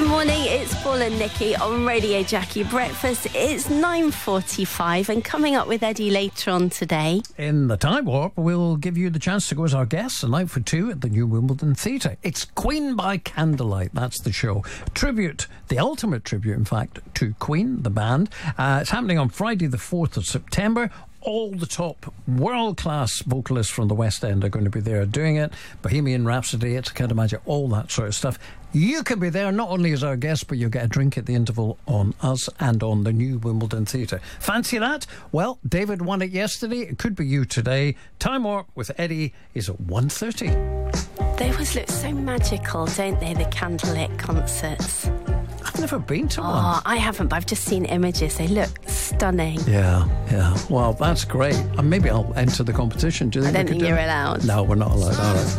morning, it's Paul and Nikki on Radio Jackie Breakfast. It's 9:45 and coming up with Eddie later on today. In the Time Warp, we'll give you the chance to go as our guest a night for two at the New Wimbledon Theatre. It's Queen by Candlelight, that's the show. Tribute, the ultimate tribute, in fact, to Queen, the band. It's happening on Friday the 4th of September. All the top world-class vocalists from the West End are going to be there doing it. Bohemian Rhapsody, It's a Can't Imagine, all that sort of stuff. You can be there not only as our guest, but you'll get a drink at the interval on us and on the New Wimbledon Theatre. Fancy that? Well, David won it yesterday. It could be you today. Time Warp with Eddie is at 1:30. They always look so magical, don't they, the candlelit concerts? I've never been to one. Oh, I haven't, but I've just seen images. They look stunning. Yeah. Well, that's great. And maybe I'll enter the competition. Do you think I don't think you're allowed. No, we're not allowed. All right.